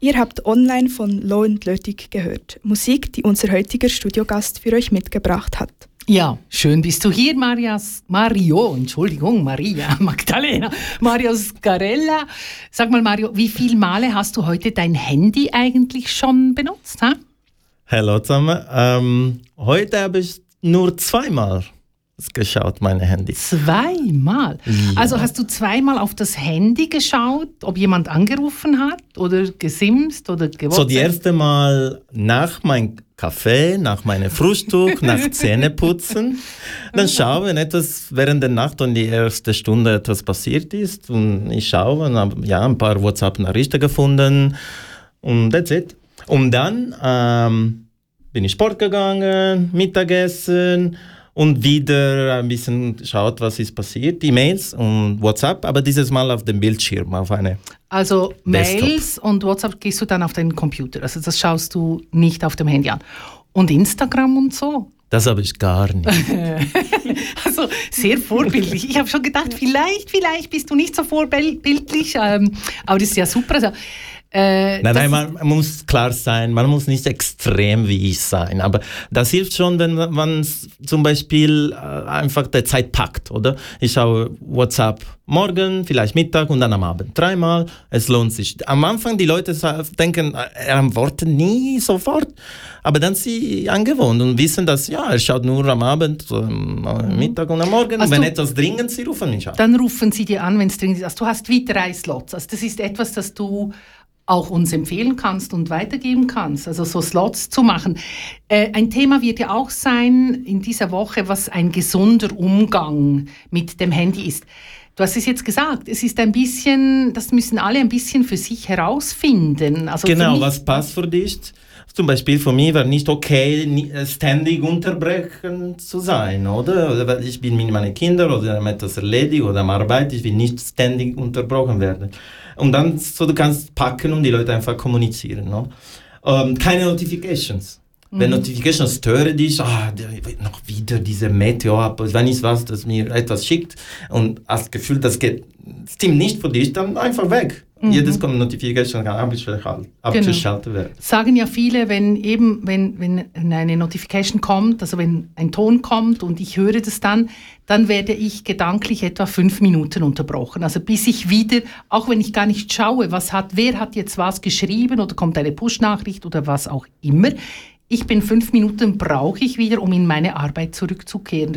Ihr habt online von Lo und Lötig gehört. Musik, die unser heutiger Studiogast für euch mitgebracht hat. Ja, schön bist du hier, Maria Magdalena, Mario Scarella. Sag mal, Mario, wie viele Male hast du heute dein Handy eigentlich schon benutzt? Ha? Hallo zusammen. Heute habe ich nur 2 Mal geschaut, mein Handy. 2 Mal? Ja. Also hast du 2 Mal auf das Handy geschaut, ob jemand angerufen hat oder gesimst oder gewatcht? So, die erste Mal nach meinem Kaffee, nach meinem Frühstück, nach Zähneputzen. Dann schaue, wenn etwas während der Nacht und die erste Stunde etwas passiert ist. Und ich schaue und habe ein paar WhatsApp-Nachrichten gefunden. Und that's it. Und dann bin ich Sport gegangen, Mittagessen und wieder ein bisschen schaut, was ist passiert. E-Mails und WhatsApp, aber dieses Mal auf dem Bildschirm, auf eine Also Desktop. Mails und WhatsApp gehst du dann auf deinen Computer. Also das schaust du nicht auf dem Handy an. Und Instagram und so? Das habe ich gar nicht. Also sehr vorbildlich. Ich habe schon gedacht, vielleicht bist du nicht so vorbildlich, aber das ist ja super. Also, Nein, man muss klar sein, man muss nicht extrem wie ich sein, aber das hilft schon, wenn man zum Beispiel einfach die Zeit packt, oder? Ich schaue WhatsApp morgen, vielleicht Mittag und dann am Abend 3 Mal, es lohnt sich. Am Anfang die Leute denken, er antwortet nie sofort, aber dann sind sie angewohnt und wissen, dass er schaut nur am Abend, am Mittag und am Morgen. Also und wenn etwas dringend ist, sie rufen mich an. Dann rufen sie dir an, wenn es dringend ist. Also du hast wie 3 Slots, also das ist etwas, das du auch uns empfehlen kannst und weitergeben kannst, also so Slots zu machen. Ein Thema wird ja auch sein in dieser Woche, was ein gesunder Umgang mit dem Handy ist. Du hast es jetzt gesagt, es ist ein bisschen, das müssen alle ein bisschen für sich herausfinden. Also genau, was passt für dich? Zum Beispiel für mich war nicht okay, ständig unterbrechen zu sein, oder? Weil ich bin mit meinen Kindern oder mit etwas erledigt oder am Arbeit, ich will nicht ständig unterbrochen werden. Und dann, so du kannst packen und die Leute einfach kommunizieren. No? Keine Notifications. Wenn Notifications stören dich, noch wieder diese Meteor-App, wenn ich was, das mir etwas schickt und hast das Gefühl, das stimmt nicht für dich, dann einfach weg. Jedes Notification kann abgeschaltet werden. Sagen ja viele, wenn eine Notification kommt, also wenn ein Ton kommt und ich höre das dann werde ich gedanklich etwa 5 Minuten unterbrochen. Also bis ich wieder, auch wenn ich gar nicht schaue, wer hat jetzt was geschrieben oder kommt eine Push-Nachricht oder was auch immer, ich bin 5 Minuten brauche ich wieder, um in meine Arbeit zurückzukehren.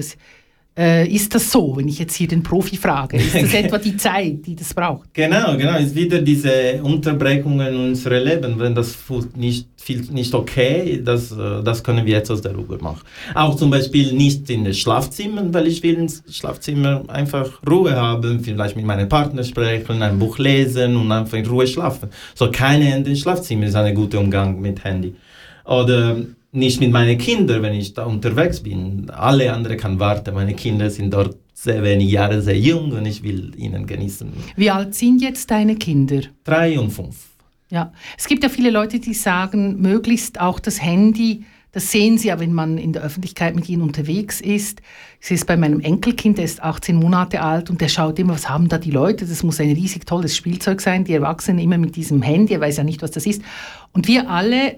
Ist das so, wenn ich jetzt hier den Profi frage? Ist das etwa die Zeit, die das braucht? Genau. Es ist wieder diese Unterbrechungen in unserem Leben. Wenn das nicht okay ist, das können wir etwas darüber machen. Auch zum Beispiel nicht in den Schlafzimmern, weil ich will im Schlafzimmer einfach Ruhe haben, vielleicht mit meinem Partner sprechen, ein Buch lesen und einfach in Ruhe schlafen. So keine Hände im Schlafzimmer ist ein guter Umgang mit Handy. Oder nicht mit meinen Kindern, wenn ich da unterwegs bin. Alle anderen kann warten. Meine Kinder sind dort sehr wenig Jahre, sehr jung und ich will ihnen genießen. Wie alt sind jetzt deine Kinder? 3 und 5. Ja, es gibt ja viele Leute, die sagen, möglichst auch das Handy, das sehen sie ja, wenn man in der Öffentlichkeit mit ihnen unterwegs ist. Ich sehe es bei meinem Enkelkind, der ist 18 Monate alt und der schaut immer, was haben da die Leute? Das muss ein riesig tolles Spielzeug sein. Die Erwachsenen immer mit diesem Handy, er weiß ja nicht, was das ist. Und wir alle,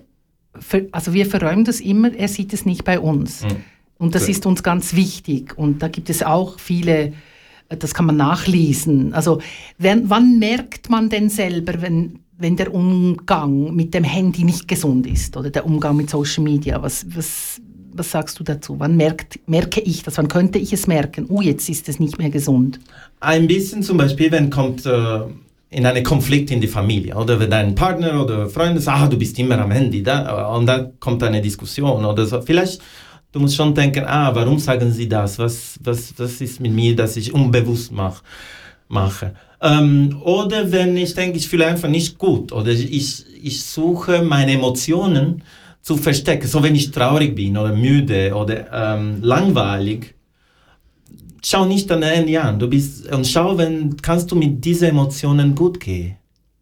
wir verräumen das immer, er sieht es nicht bei uns. Und das ist uns ganz wichtig. Und da gibt es auch viele, das kann man nachlesen. Also wann merkt man denn selber, wenn der Umgang mit dem Handy nicht gesund ist oder der Umgang mit Social Media? Was sagst du dazu? Wann merke ich das? Wann könnte ich es merken? Jetzt ist es nicht mehr gesund. Ein bisschen zum Beispiel, wenn kommt in einen Konflikt in die Familie oder wenn dein Partner oder Freund sagt, du bist immer am Handy, und dann kommt eine Diskussion oder so. Vielleicht, du musst schon denken, warum sagen sie das? Was ist mit mir, dass ich unbewusst mache? Oder wenn ich denke, ich fühle einfach nicht gut oder ich suche meine Emotionen zu verstecken. So wenn ich traurig bin oder müde oder langweilig, schau nicht dein Handy an. Und schau, kannst du mit diesen Emotionen gut gehen.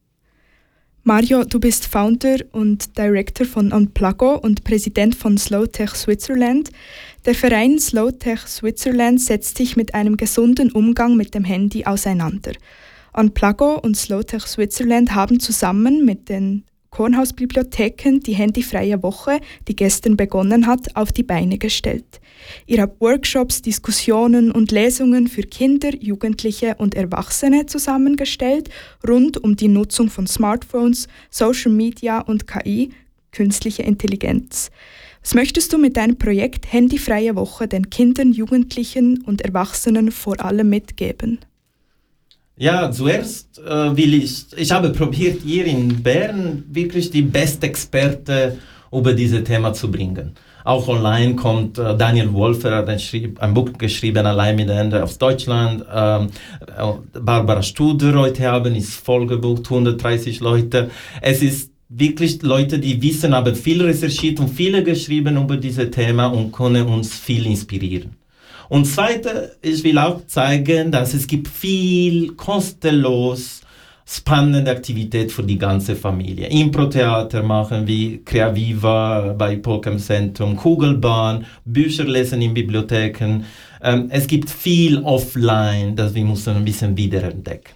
Mario, du bist Founder und Director von Unplago und Präsident von Slowtech Switzerland. Der Verein Slowtech Switzerland setzt sich mit einem gesunden Umgang mit dem Handy auseinander. Unplago und Slowtech Switzerland haben zusammen mit den Kornhausbibliotheken die handyfreie Woche, die gestern begonnen hat, auf die Beine gestellt. Ihr habt Workshops, Diskussionen und Lesungen für Kinder, Jugendliche und Erwachsene zusammengestellt, rund um die Nutzung von Smartphones, Social Media und KI, künstliche Intelligenz. Was möchtest du mit deinem Projekt Handyfreie Woche den Kindern, Jugendlichen und Erwachsenen vor allem mitgeben? Ja, zuerst ich habe probiert, hier in Bern wirklich die beste Experte über dieses Thema zu bringen. Auch online kommt Daniel Wolfer, hat ein Buch geschrieben, Allein mit der Ende aus Deutschland. Barbara Studer heute Abend ist voll gebucht, 130 Leute. Es ist wirklich Leute, die wissen, haben viel recherchiert und viele geschrieben über dieses Thema und können uns viel inspirieren. Und zweite, ich will auch zeigen, dass es gibt viel kostenlos spannende Aktivität für die ganze Familie. Impro-Theater machen wie Creaviva bei Polkem Zentrum, Kugelbahn, Bücher lesen in Bibliotheken. Es gibt viel offline, das wir müssen ein bisschen wiederentdecken.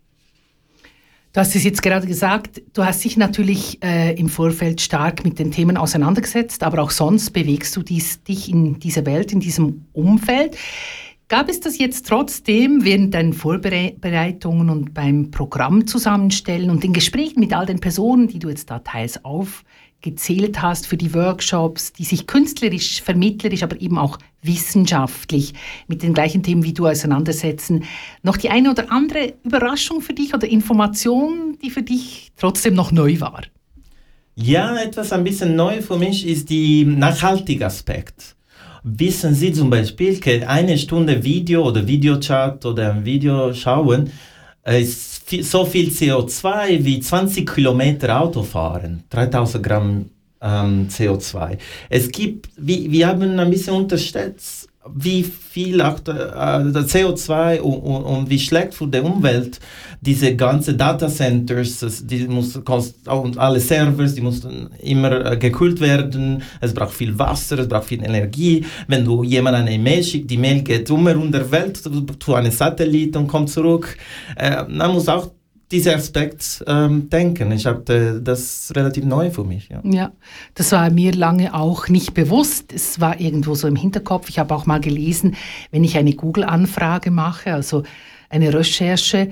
Du hast es jetzt gerade gesagt, du hast dich natürlich im Vorfeld stark mit den Themen auseinandergesetzt, aber auch sonst bewegst du dich in dieser Welt, in diesem Umfeld. Gab es das jetzt trotzdem während deinen Vorbereitungen und beim Programm zusammenstellen und den Gesprächen mit all den Personen, die du jetzt da teils aufgezählt hast für die Workshops, die sich künstlerisch, vermittlerisch, aber eben auch wissenschaftlich mit den gleichen Themen wie du auseinandersetzen, noch die eine oder andere Überraschung für dich oder Information, die für dich trotzdem noch neu war? Ja, etwas ein bisschen neu für mich ist der nachhaltige Aspekt. Wissen Sie zum Beispiel, eine Stunde Video oder Videochat oder ein Video schauen ist so viel CO2 wie 20 Kilometer Autofahren, 3000 Gramm CO2. Es gibt, wir haben ein bisschen unterschätzt, wie viel auch der CO2 und wie schlecht für die Umwelt diese ganzen Datacenters, und alle Servers, die mussten immer gekühlt werden, es braucht viel Wasser, es braucht viel Energie. Wenn du jemand eine E-Mail schickt, die Mail geht um der Welt zu einem Satellit und kommt zurück. Man muss auch diesen Aspekt denken. Ich habe das relativ neu für mich. Ja, das war mir lange auch nicht bewusst. Es war irgendwo so im Hinterkopf. Ich habe auch mal gelesen, wenn ich eine Google-Anfrage mache, also eine Recherche,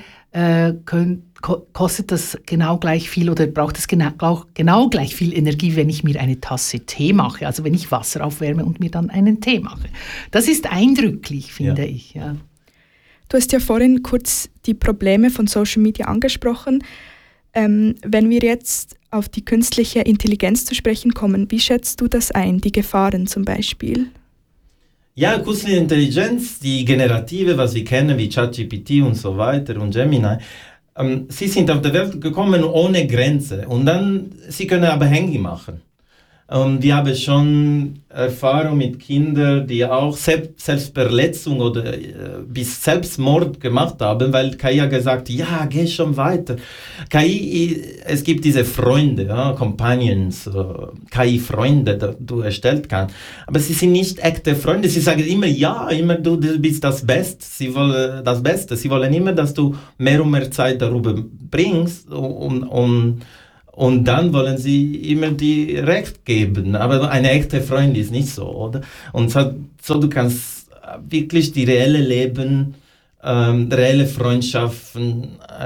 kostet das genau gleich viel oder braucht es genau gleich viel Energie, wenn ich mir eine Tasse Tee mache, also wenn ich Wasser aufwärme und mir dann einen Tee mache. Das ist eindrücklich, finde ich. Ja. Du hast ja vorhin kurz die Probleme von Social Media angesprochen. Wenn wir jetzt auf die künstliche Intelligenz zu sprechen kommen, wie schätzt du das ein, die Gefahren zum Beispiel? Ja, künstliche Intelligenz, die generative, was wir kennen, wie ChatGPT und so weiter und Gemini, sie sind auf die Welt gekommen ohne Grenze und dann, sie können aber Handy machen. Und wir haben schon Erfahrung mit Kindern, die auch Selbstverletzung oder bis Selbstmord gemacht haben, weil KI hat gesagt, ja, geh schon weiter. KI, es gibt diese Freunde, ja, Companions, KI-Freunde, die du erstellen kannst. Aber sie sind nicht echte Freunde. Sie sagen immer, ja, immer du bist das Beste. Sie wollen das Beste. Sie wollen immer, dass du mehr und mehr Zeit darüber bringst und dann wollen sie immer die Recht geben. Aber eine echte Freundin ist nicht so, oder? Und so du kannst wirklich die reelle Leben, reelle Freundschaften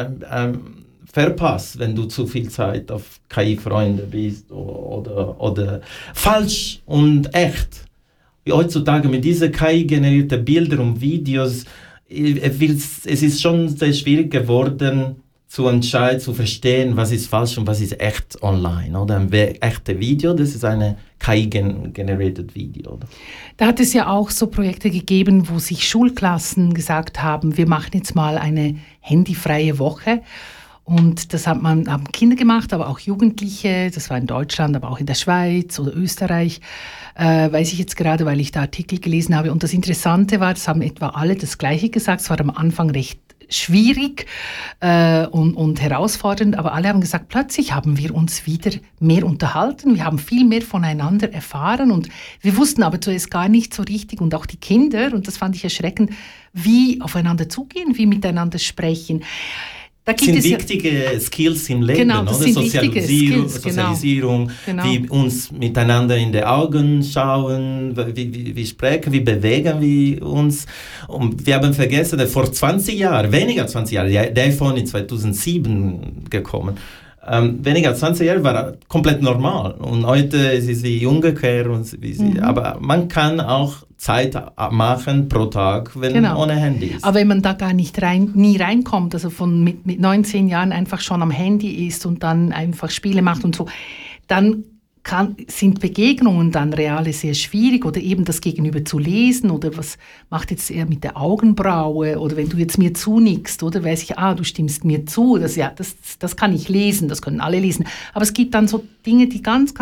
verpassen, wenn du zu viel Zeit auf KI-Freunde bist oder falsch und echt. Heutzutage mit diesen KI-generierten Bildern und Videos, es ist schon sehr schwierig geworden, zu entscheiden, zu verstehen, was ist falsch und was ist echt online. Oder ein echtes Video, das ist eine KI-generated Video. Oder? Da hat es ja auch so Projekte gegeben, wo sich Schulklassen gesagt haben, wir machen jetzt mal eine handyfreie Woche. Und das haben Kinder gemacht, aber auch Jugendliche. Das war in Deutschland, aber auch in der Schweiz oder Österreich. Weiß ich jetzt gerade, weil ich da Artikel gelesen habe. Und das Interessante war, das haben etwa alle das Gleiche gesagt. Es war am Anfang recht schwierig und herausfordernd, aber alle haben gesagt, plötzlich haben wir uns wieder mehr unterhalten, wir haben viel mehr voneinander erfahren und wir wussten aber zuerst gar nicht so richtig und auch die Kinder, und das fand ich erschreckend, wie aufeinander zugehen, wie miteinander sprechen. Das sind wichtige Skills im Leben, genau, das oder? sind wichtige Skills, Sozialisierung, genau. Wie uns miteinander in die Augen schauen, wie sprechen, wie bewegen wir uns. Und wir haben vergessen, dass vor 20 Jahren, weniger 20 Jahre, der iPhone ist 2007 gekommen. Weniger als 20 Jahre war komplett normal. Und heute ist es wie umgekehrt. Aber man kann auch Zeit machen pro Tag, wenn ohne Handy ist. Aber wenn man da gar nie reinkommt, also mit 19 Jahren einfach schon am Handy ist und dann einfach Spiele macht und so, dann sind Begegnungen dann reale sehr schwierig oder eben das Gegenüber zu lesen oder was macht jetzt er mit der Augenbraue oder wenn du jetzt mir zunickst oder weiß ich, du stimmst mir zu, das kann ich lesen, das können alle lesen, aber es gibt dann so Dinge, die ganz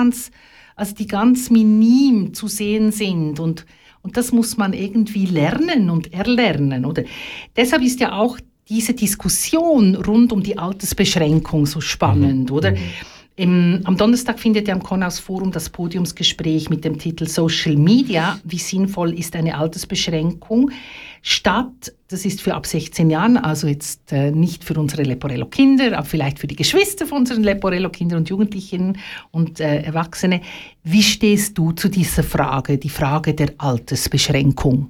minim zu sehen sind und das muss man irgendwie lernen und erlernen, oder? Deshalb ist ja auch diese Diskussion rund um die Altersbeschränkung so spannend, oder? Am Donnerstag findet ja am Konhaus Forum das Podiumsgespräch mit dem Titel Social Media, wie sinnvoll ist eine Altersbeschränkung, statt, das ist für ab 16 Jahren, also jetzt nicht für unsere Leporello-Kinder, aber vielleicht für die Geschwister von unseren Leporello-Kindern und Jugendlichen und Erwachsene. Wie stehst du zu dieser Frage, die Frage der Altersbeschränkung?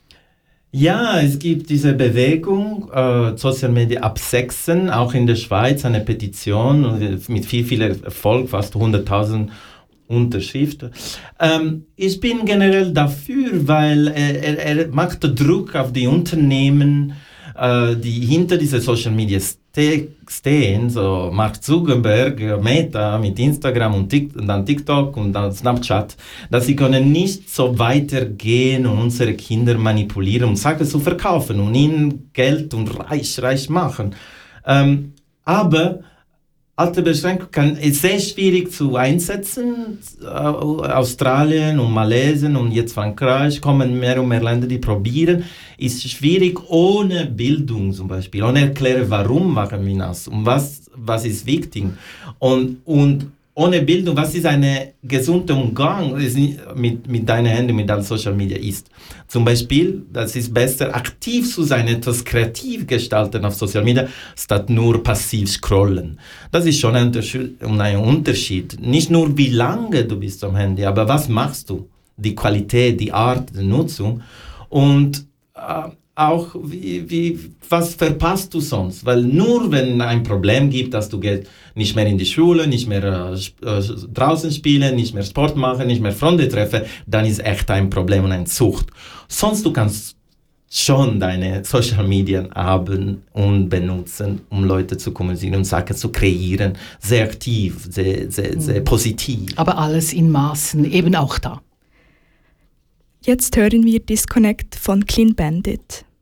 Ja, es gibt diese Bewegung, Social Media ab 6, auch in der Schweiz eine Petition mit viel Erfolg, fast 100.000 Unterschriften. Ich bin generell dafür, weil er macht Druck auf die Unternehmen, die hinter dieser Social Media stehen, so Mark Zuckerberg, Meta mit Instagram und dann TikTok und dann Snapchat, dass sie können nicht so weitergehen und unsere Kinder manipulieren und Sachen zu verkaufen und ihnen Geld und reich machen. Aber Altersbeschränkung ist sehr schwierig zu einsetzen. Australien und Malaysia und jetzt Frankreich kommen mehr und mehr Länder, die probieren. Ist schwierig ohne Bildung zum Beispiel, ohne erklären, warum machen wir das und was ist wichtig. Und ohne Bildung, was ist ein gesunder Umgang mit deinen Händen, mit deinen Social Media ist. Zum Beispiel, das ist besser, aktiv zu sein, etwas kreativ gestalten auf Social Media, statt nur passiv scrollen. Das ist schon ein Unterschied. Nicht nur, wie lange du bist am Handy, aber was machst du? Die Qualität, die Art der Nutzung und auch, was verpasst du sonst? Weil nur wenn ein Problem gibt, dass du nicht mehr in die Schule, nicht mehr draußen spielen, nicht mehr Sport machen, nicht mehr Freunde treffen, dann ist echt ein Problem und eine Sucht. Sonst du kannst schon deine Social Media haben und benutzen, um Leute zu kommunizieren und Sachen zu kreieren. Sehr aktiv, sehr positiv. Aber alles in Maßen, eben auch da. Jetzt hören wir Disconnect von Clean Bandit.